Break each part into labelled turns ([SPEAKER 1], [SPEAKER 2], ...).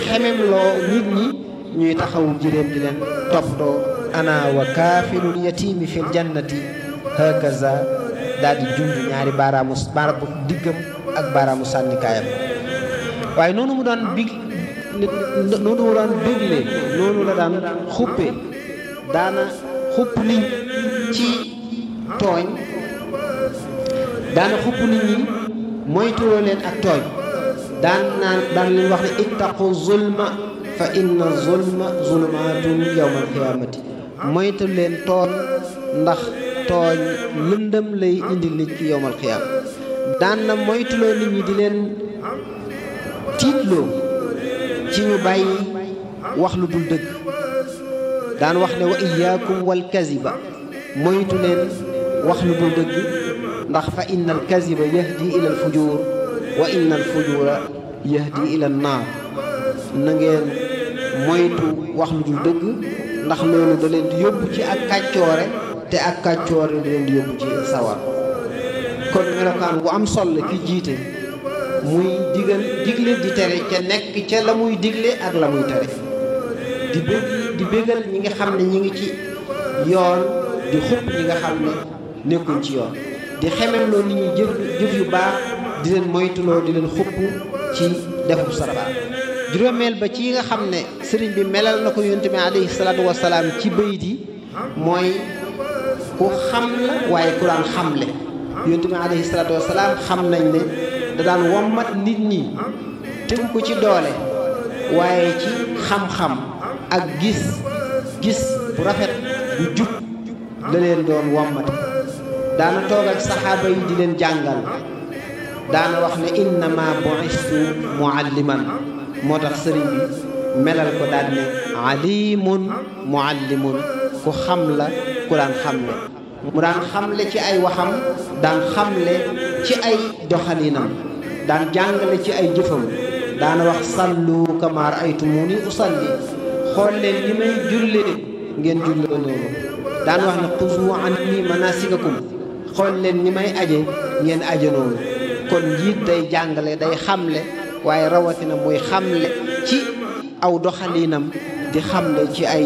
[SPEAKER 1] xemem loo nit ñi ñuy taxawu jiréem di leen toppatoo ana wa kaafilul yatiimi fil jannati hakaza daal di junj ñaari baaraamu diggam ak baaraamu sànnikaayam. waaye noonu mu daan bégle noonu la daan xuppe daana xupp nit ci tooñ daana xupp nit ñi moytuloo leen ak tooñ daan leen wax ne ittaqu zulma fa inna zulma zulumaatun yawmal qiyaamati moytu leen tooñ ndax tooñ lëndëm lay indi nit ci yawmal qiyaam daan na moytuloo nit ñi di leen tiitloo ci ñu bàyyi wax lu dul dëgg daan wax ne wa iyaakum wal kaziba moytu leen wax lu dul dëgg ndax fa inna al kaziba yahdi ila al fujur wa inna al fujura yahdi ila an naar na ngeen moytu wax lu dul dëgg ndax loolu da leen di yóbbu ci ak kàccoore te ak kàccoore da leen di yóbbu ci sawar. kon melokaan bu am solo ki jiite muy digle di tere ca nekk ca la muy digle ak la muy tere di bégal ñi nga xam ne ñi ngi ci yoon di xupp ñi nga xam ne nekkuñ ci yoon di xememloo nit ñi jëf yu baax di leen moytuloo di leen xupp ci defub safaan. juróomeel ba ci nga xam ne sëriñ bi melal na ko yonent bi alayhi salaatu wasalaam ci bayit yi mooy ku xam la waaye ku daan xamle. yonent bi alayhi salaatu wasalaam xam nañ ne da daan wommat nit ñi tegu ko ci doole waaye ci xam-xam ak gis bu rafet bu jub la leen doon wommate. daana toog ak saxaaba yi di leen jàngal daana wax ne innama bu'istu mualliman moo tax sëriñ bi melal ko daal ne alimun muallimun ku xam la ku daan xamle. mu daan xamle ci ay waxam daan xamle ci ay doxalinam daan jàngale ci ay jëfam daana wax sallu kama ra'aytumuni usalli xool leen ni may jullee ngeen jullee noonu daan wax ne xuzu anni manasikakum xool leen ni may aje ngeen aje noonu. kon njiit day jàngale day xamle waaye rawatina muy xamle ci aw doxalinam di xamle ci ay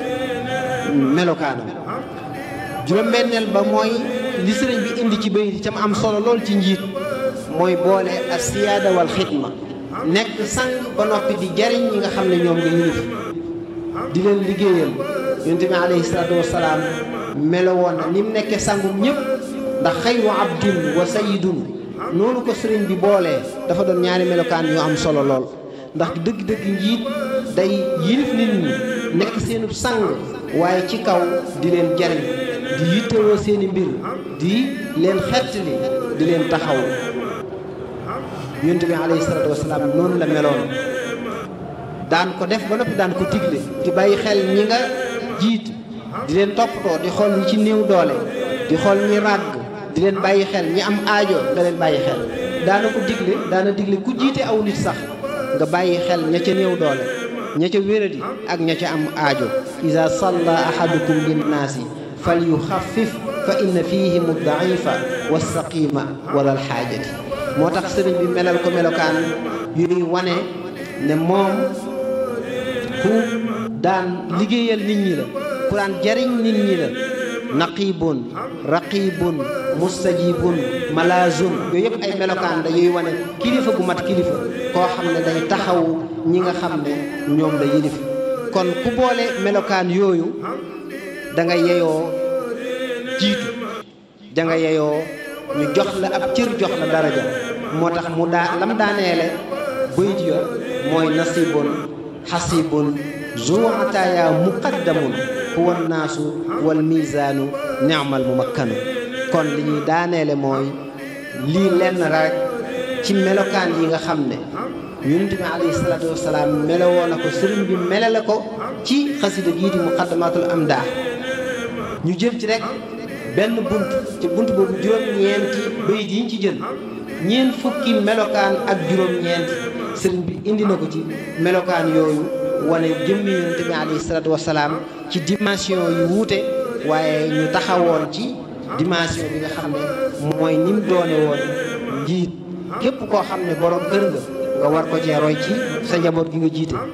[SPEAKER 1] melokaanam. juróom-benneel ba mooy li sëriñ bi indi ci bayit tam am solo lool ci njiit mooy boole ak siyaada wal xidma nekk sang ba noppi di jariñ ñi nga xam ne ñoom nga yilif di leen liggéeyal. yonent bi alayhi salaatu wasalaam melowoon na ni mu nekkee sangum ñëpp ndax xayru abdin wa sayidun noonu ko sëriñ bi boolee dafa doon ñaari melokaan yu am solo lool ndax dëgg-dëgg njiit day yilif nit ñi nekk seenub sang waaye ci kaw di leen jariñ di yittewoo seeni mbir di leen xettali di leen taxaw. yonent bi alayhi salaatu wasalaam noonu la meloon daan ko def ba noppi daan ko digle di bàyyi xel ñi nga jiit di leen toppatoo di xool ñi ci néew doole di xool ñi ràgg di leen bàyyi xel ñi am aajo nga leen bàyyi xel. daana digle ku jiite aw nit sax nga bàyyi xel ña ca néew doole ña ca wéradi ak ña ca am aajo. iza salla ahadukum linnaasi fal yuxaffif fa inna fihim ad-da'ifa was-saqima wala al-haajati. moo tax sëriñ bi melal ko melokaan yuy wane ne moom ku daan liggéeyal nit ñi la ku daan jariñ nit ñi la. naqibun raqibun mustajibun malazun yooyu yëpp ay melokaan da yuy wane kilifa gu mat kilifa koo xam ne day taxaw ñi nga xam ne ñoom la yilif. kon ku boole melokaan yooyu da nga yeyoo jiitu da nga yeyoo ñu jox la ab cër jox la daraja. moo tax mu lam daaneele bayit ya mooy nasibun xasibun zuwataaya muqaddamun huwa naasu wal miizaanu ni'mal mumakkanu. kon li ñuy daaneele mooy lii lenn rek ci melokaan yi nga xam ne yonent bi alayhi salaatu wasalaam melowoo na ko sëriñ bi melale ko ci xasida gii di muqaddamatul amdaax. ñu jël ci rek benn bunt ci bunt boobu juróom-ñeenti bayit yi ñu ci jël ñeent fukki melokaan ak juróom-ñeent sëriñ bi indi na ko ci melokaan yooyu wane jëmmi yonent bi alayhi salaatu wasalaam ci dimension yu wuute waaye ñu taxawoon ci dimension bi nga xam ne mooy ni mu doone woon njiit képp koo xam ne borom kër nga war ko cee roy ci sa njaboot gi nga jiite.